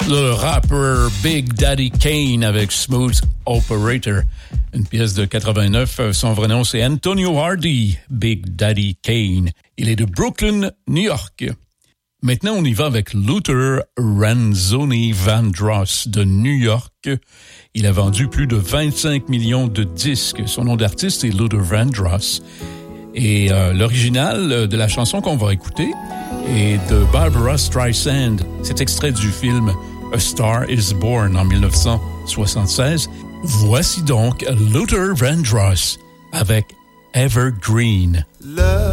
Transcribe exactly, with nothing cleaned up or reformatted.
Le rappeur Big Daddy Kane avec Smooth Operator, une pièce de quatre-vingt-neuf. Son vrai nom, c'est Antonio Hardy, Big Daddy Kane. Il est de Brooklyn, New York. Maintenant, on y va avec Luther Ranzoni Vandross de New York. Il a vendu plus de vingt-cinq millions de disques. Son nom d'artiste est Luther Vandross. Et euh, l'original de la chanson qu'on va écouter est de Barbara Streisand. C'est extrait du film A Star is Born en dix-neuf cent soixante-seize. Voici donc Luther Vandross avec Evergreen. Love.